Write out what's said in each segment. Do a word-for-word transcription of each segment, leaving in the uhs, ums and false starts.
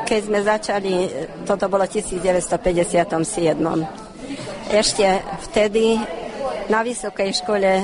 keď sme začali, toto bolo devätnásťstopäťdesiatsedem. Ešte vtedy na vysokej škole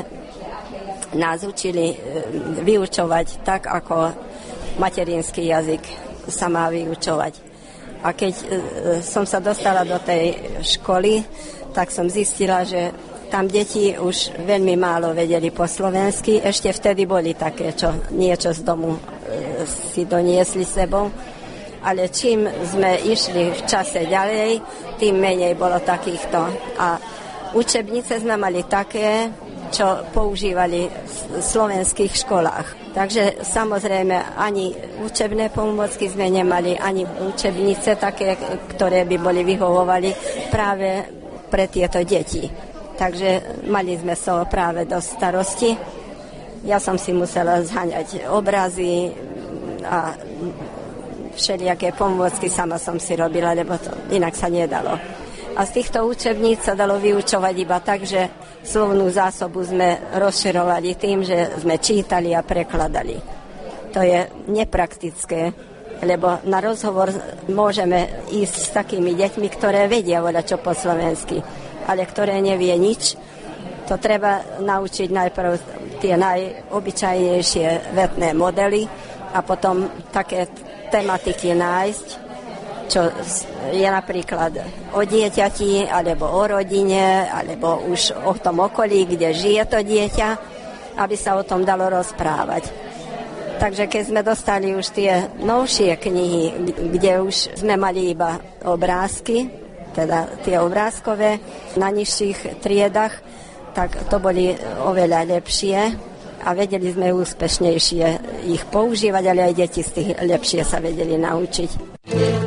nás učili vyučovať tak, ako materinský jazyk sa má vyučovať. A keď som sa dostala do tej školy, tak som zistila, že tam deti už veľmi málo vedeli po slovensky. Ešte vtedy boli také, čo niečo z domu si doniesli sebou. Ale čím sme išli v čase ďalej, tým menej bolo takýchto. A učebnice sme mali také, čo používali v slovenských školách. Takže samozrejme ani učebné pomôcky sme nemali, ani učebnice také, ktoré by boli vyhovovali práve pre tieto deti. Takže mali sme so práve dosť starosti. Ja som si musela zháňať obrazy a všelijaké pomôcky sama som si robila, lebo to inak sa nedalo. A z týchto učebníc sa dalo vyučovať iba tak, že slovnú zásobu sme rozširovali tým, že sme čítali a prekladali. To je nepraktické, lebo na rozhovor môžeme ísť s takými deťmi, ktoré vedia voľať čo po slovensky, ale ktoré nevie nič. To treba naučiť najprv tie najobyčajnejšie vetné modely a potom také tematiky nájsť, čo je napríklad o dieťati, alebo o rodine, alebo už o tom okolí, kde žije to dieťa, aby sa o tom dalo rozprávať. Takže keď sme dostali už tie novšie knihy, kde už sme mali iba obrázky, teda tie obrázkové na nižších triedach, tak to boli oveľa lepšie a vedeli sme úspešnejšie ich používať, ale aj deti z tých lepšie sa vedeli naučiť.